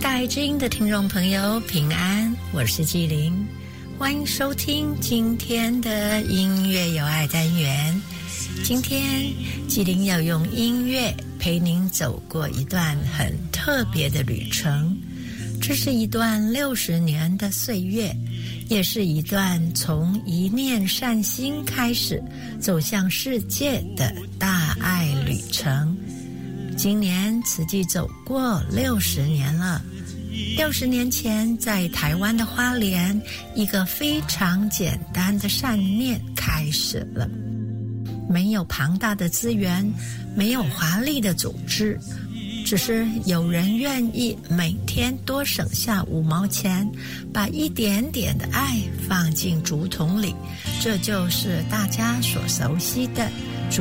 大爱之音的听众朋友平安，我是纪灵，欢迎收听今天的音乐有爱单元。今天纪灵要用音乐陪您走过一段很特别的旅程，这是一段60年的岁月，也是一段从一念善心开始走向世界的大爱旅程。今年慈济走过60年了。60年前，在台湾的花莲，一个非常简单的善念开始了。没有庞大的资源，没有华丽的组织，只是有人愿意每天多省下5毛钱，把一点点的爱放进竹筒里，这就是大家所熟悉的